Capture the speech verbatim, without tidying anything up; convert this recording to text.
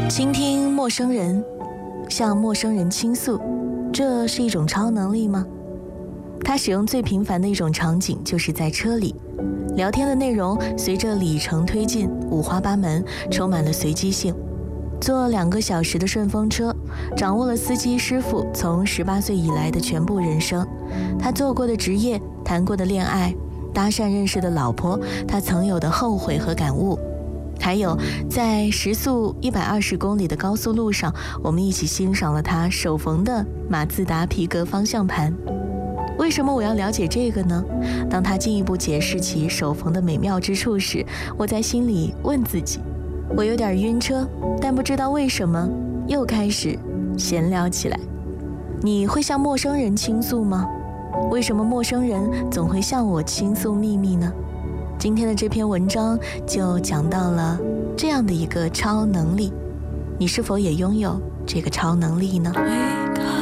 倾听陌生人，向陌生人倾诉，这是一种超能力吗？他使用最频繁的一种场景就是在车里，聊天的内容随着里程推进，五花八门，充满了随机性。坐两个小时的顺风车，掌握了司机师傅从十八岁以来的全部人生，他做过的职业，谈过的恋爱，搭讪认识的老婆，他曾有的后悔和感悟。还有在时速一百二十公里的高速路上，我们一起欣赏了他手缝的马自达皮革方向盘。为什么我要了解这个呢？当他进一步解释起手缝的美妙之处时，我在心里问自己，我有点晕车，但不知道为什么又开始闲聊起来。你会向陌生人倾诉吗？为什么陌生人总会向我倾诉秘密呢？今天的这篇文章就讲到了这样的一个超能力，你是否也拥有这个超能力呢？